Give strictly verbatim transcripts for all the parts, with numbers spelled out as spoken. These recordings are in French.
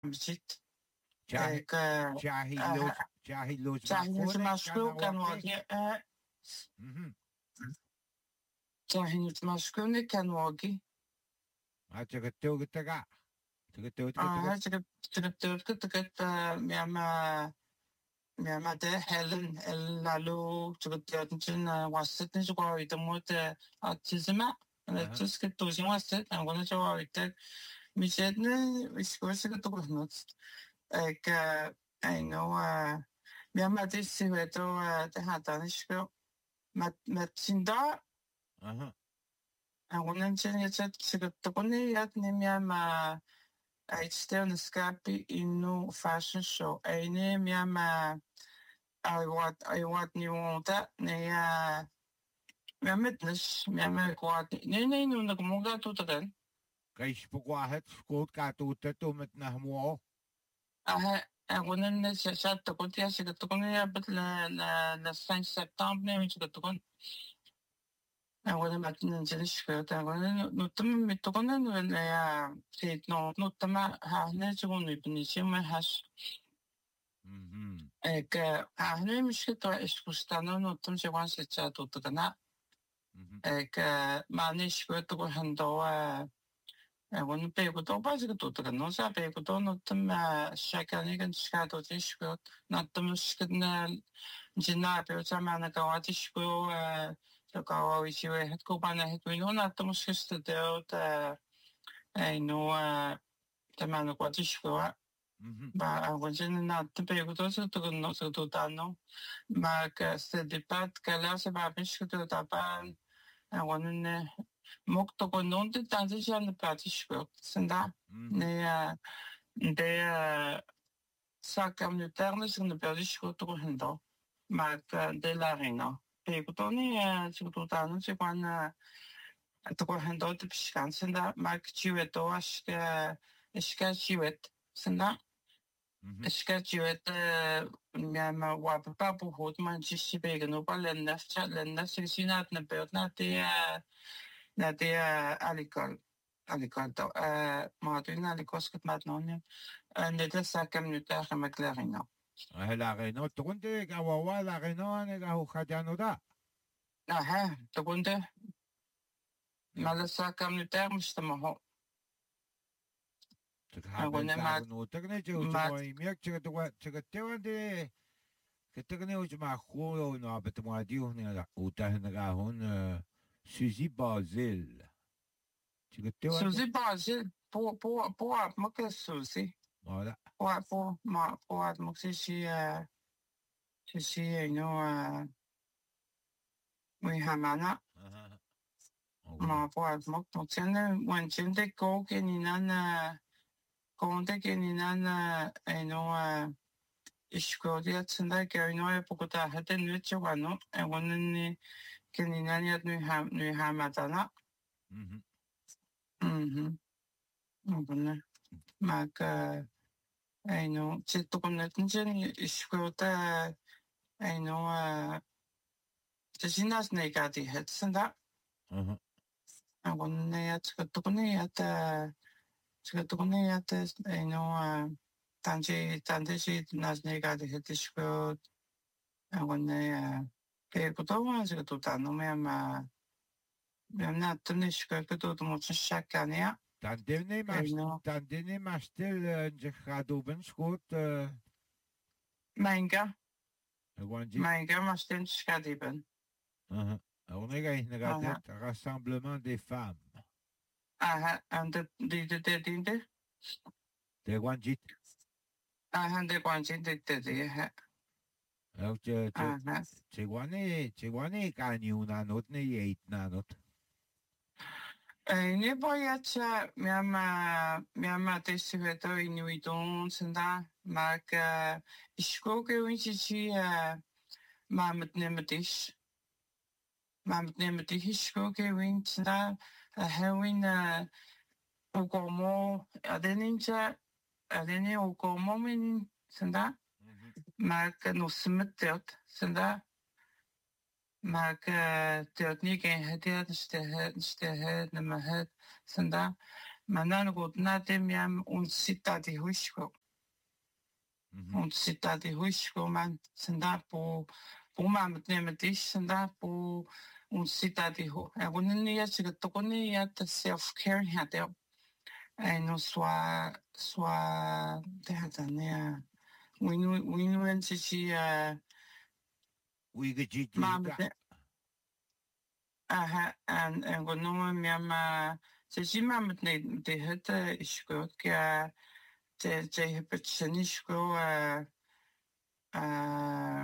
بجيت Chahi ك chahi los chahi los تاهينوت mafone ماسكو كان kanawake. واقي Mhm. تاهينوت ماسكو كان واقي Ah, chagateu gitaga. Chagateu اه gitaga. تكت تكت تكت تكت مياما مياما ده هيلن لالو تكت تكت واسط نجوا يتموت أتزما أنا Aha. تسكت توجي واسط أنا قلنا جوا يتك ميجدنا ويسكوس كتوه نوت ك I know مياما ده سيبتو ده هاتانشكو ما ما تشندا Aha. أقولن شنو يجت تقولني ياتني مياما أيشتغل نسكابي إنه فاشن شو أيني مياما أيوات أيوات نيوتا نيا ميامتنش مياما كوات ني ني نو نكموغا توترن Kais pukwahet skot katuta tumet nahmuo. أه أقولن شات تقولت يا شيء تقولني يا بت لا لا لا سان سبتمبر نيجي تقول أقولن ما تنجلش كده أقولن نتم متقولن ولا يا في نو نتم ها نجون نبني ما هاش Mhm. 그 아는 미식도 에스쿠스타는 어떤 세관세자 도드나 Mhm. 그 많이 시고도 한도와 오늘 배우도 빠지고 도드가 노사 배우도 어떤 시간이건 시간도 지시고 나도 시간나 지나 배우자만 가와지 시고 저가 위치에 했고 반에 했고 이거 나도 시스터도 에노 때문에 과지 시고 Mhm. Bah, wajen na tepe ko to so to no so to ta no. Ma ka se de pat ka la se ba bish ko ta pa wanen ne mok to ko non te ta se jan de pat shko. Senda ne de sa communautaire sur ne perdu shko to hendo. Ma ka de la rena. Pe ko to ni so to ta no se kwan to ko hendo te pishkan senda ma ka chiwe to ashka ishka chiwet. Senda Sketchuet mea wap papu hot man chisibega no balen nafcha len nafcha sinat na beot na te na te alikol alikol to ma tu na alikos ket mat non ne te sa communautaire à McLaren. La reno tunde gawawa la reno ne ga hujano da. Aha, to kunde mala sa communautaire mustamaho. Haben da no tegne jo jo imiak chega chega tewande Ketegne uj ma khoro no abet ma diu ne uta ne ga hon Suzy Basel. Chega tewande. Suzy Basel po po po ma ke Suzy. Voilà. Po po ma po ma ke si si si no we hamana. Ma po ma to tsene wan tsende ko ke ni nana konte ke ni nana no ishkodia tsenda ke no e poko ta hate nu chwano e wonen ke ni nana nu ha nu hamata na. Mhm. Mhm. Mbona ma ka ai no chito con la tensione ishkota ai no tasinas negati het senda. Mhm. Awon ya tsito con ya ta tsito con ya ta ai no tanji tanji si nas negati het ishkot. Awon ya ke ko to ma tsito ta no me ma me na tnish ko to to mo shakania. Dan dene mas dan dene mas stel je gaat oben schot. Manga. Manga mas stel schadiben. Uh-huh. On est un rassemblement des femmes. Ah, and the the the the the De Wanjit. Ah, de Wanjit de de de. Alors tu tu tu wane tu wane kani una not ne eight na not. Eh, ne boyacha miama miama te siveto inuiton senda mak iskoke winchi chi ma met nemetish. Ma met nemetish iskoke winchi da hewin ukomo adenincha adeni ukomo min senda mak no smittet senda mak teot ni gen hadiat ste ste het na mahat senda Manan gut na dem miam und sita di huisko. Und sita di huisko man senda po po mam nem dis senda po und sita di ho. En wonen ni ya sig to koni ya ta self care ha de. En no swa swa de ha ne win win win si si uh we get you. Aha, en en wonen miam så si mam ne de hette isko ka de de heb senisko uh uh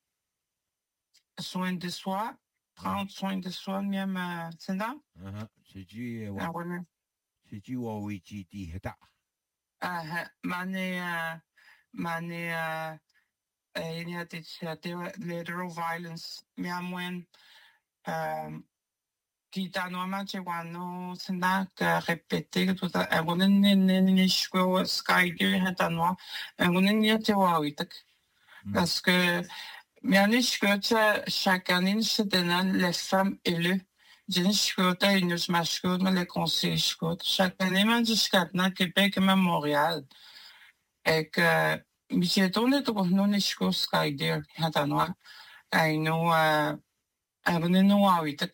soin de soi, prendre soin de soi même c'est ça? Uh-huh. C'est du c'est du oui qui dit ça. Ah, mane mane eh il y a des lateral violence même when um qui t'a normalement tu vois non c'est là que répéter tout ça on ne ne ne je sky du hat non on ne ne tu vois oui parce que mais on est que chaque année c'est donne les femmes élues j'ai scruté une mascotte mais les conseils scrutent chaque année man jusqu'à maintenant Québec même Montréal et que mais j'ai donné tout non est que sky du hat non I know euh on ne nous a oui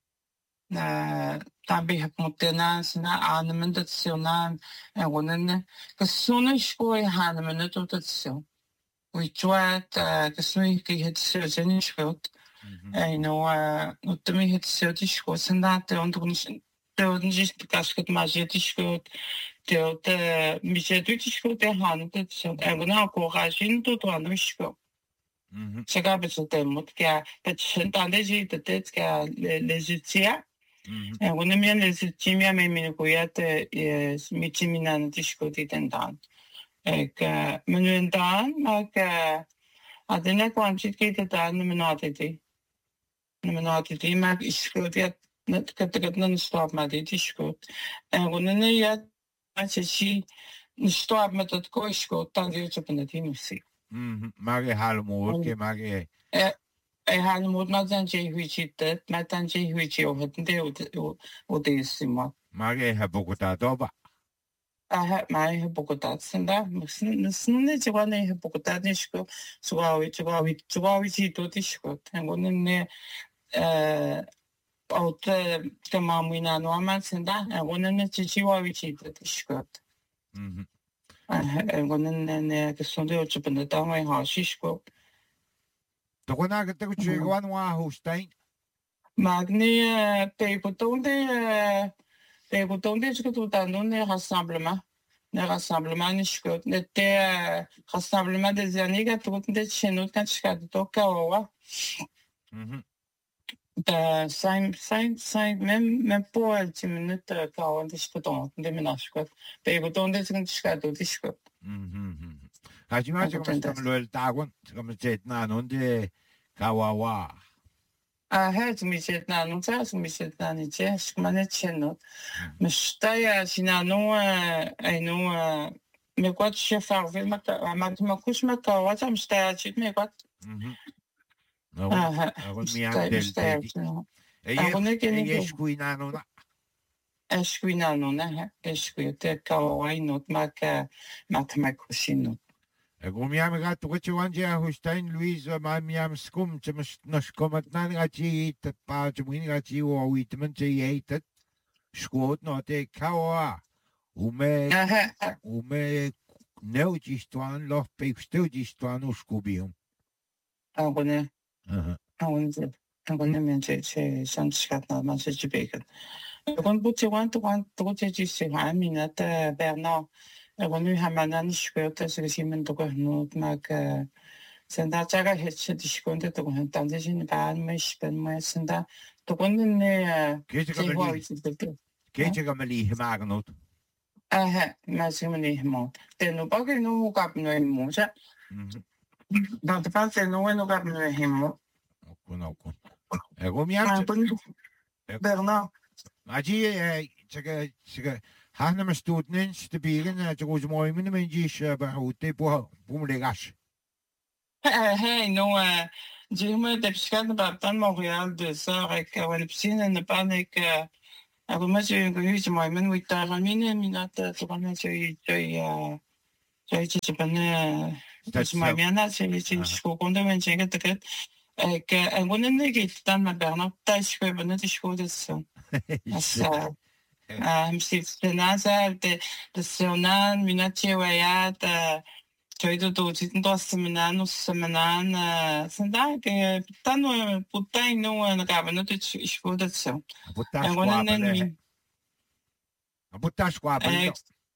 na tabi hapmotenas na aanementatsionan en wonen kasuna shkoi hanemenatotatsion we twat kasui ki het surgeon shkot en no utmi het surgeon shkot sandat und und just kasket majet shkot de de mijet shkot de hanetatsion en wona korajin to to shkot 제가 봤을 때 못게 단대지 때가 레지티아 오늘면 레지티미아 메미고야테 예 미치미난 디스코티 된다 그 문은단 막 아데네 관치키테 다는면아데디 는면아데디 막 이스코디아 그때는 스톱 마디 디스코 오늘은 야 아치시 스톱 메토드 코이스코 단지 접근의 팀이시 Mage halmoed ke mage eh eh halmoed maar dan je huichit dat maar dan je huichit of het de o de sima mage ha Bogota doba ah maar he Bogota senda musne jwane he Bogota nishko sugawi sugawi sugawi ji to dishko ngonen ne eh out te mamina no man senda ngonen ne jiwawi ji to dishko mhm ngonen ne ke sonde o chupende tamai ha shishko Tokona que te kuchi gwan wa Holstein Magni pe kutonde pe kutonde ce que tout à nous ne rassemblement ne rassemblement ni shko ne te rassemblement des années que tout de chez nous quand je suis to kawa mhm da cinq cinq cinq même même pas dix minutes kawa de shko to de ménage quoi pe kutonde ce que je suis to dishko mhm Hajima je comme le tagon comme c'est na non de kawawa Ah, het miset na no sa miset na ni che skmane cheno. Me staya sinano ai no me kwat che farvel ma ma ma kus ma ka wa sam staya chit me kwat. Mhm. Ah, agon mi am del dedi. E ye eskuina no na. Eskuina no na, eskuina te ka wa no ma ka ma ma kusino. Ego mi am gat to che wanje Holstein Louise ma mi am skum che nos komat na gati te pa che mi gati o witmen che yet skot no te kawa u me u me neu gistwan lo pe stu gistwan u skubium agone aha agone agone men che che samskat na ma che beken gon buti wan to wan to che ci se ha mi na te Bernard nu hamanan shkota se simen to no mak senda jaga hetche diskonde to han tanjin ban me spen me senda to gonne ne keje gamali hemagnot aha ma simni hemo te no bagel no kap no hemo ja da te fa se no no kap no hemo okon okon ego mi am Bernard Maji chega chega Hanna me studnins de bigen at goes mooi min men jis ba hote bo bo le gas. Hey no eh je me de piscine ba tan Montréal de ça avec la piscine ne pas avec Ako mas yung kuya mo man with ta kami na minata to kami sa joy ah joy sa pana tas mai miana sa si school kondo men chenga takat que en wonen negi tan ma berna ta schreiben net school das so as am si tenaza de de sonan minache wayat 저희도 또 진도 세미나노 세미나나 선다게 단어 부타이 노는 가면은 또 시고됐어. 부타 스과벨. 부타 스과벨.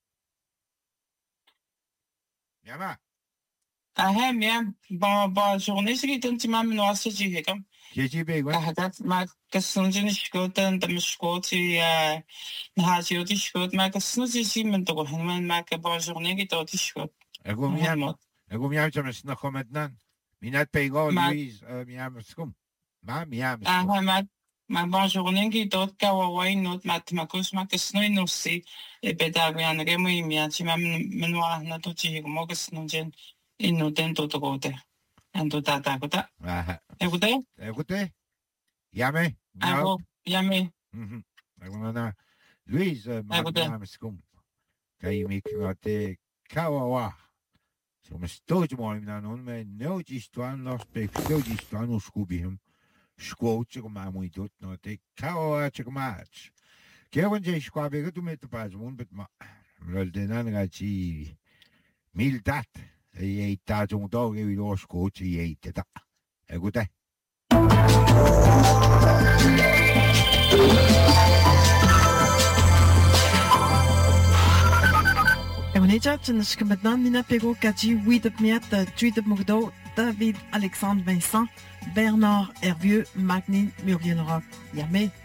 야마. 아해 미안 바바 journée qui tant même no asji hekam. 제지베 이거. 아, dat maar kasn진 시고된 담 시고지 아 나지오디 시고 막 kasn지 시면 또 하면 막 바 journée qui 또 시고. Ego miam, ego miam chama sna khometnan. Minat peigo Louise miam skum. Ma miam. Ah, ma ma bon journée qui tot ka wa not matemakus ma kesno inosi e pedagogian remo imia ci ma menua na to ci mo kesno gen ino tento to gote. Ando ta ta kota. Ah. Egute? Egute? Yame. Ego, yame. Mhm. Ego na Louise ma miam skum. Kai mi kvate kawawa. Som stoot mooi na non me nootjes staan nog spek stootjes staan ons kubiem squote maar moet doet no te kawa chikmach kewen je squabe que tu met pas mon bet ma lol denan gachi mil dat e ta jong dog e lo squote e ta écoute David Alexandre Vincent, Bernard Hervieux, Magnin Muriel Rock. Yamé.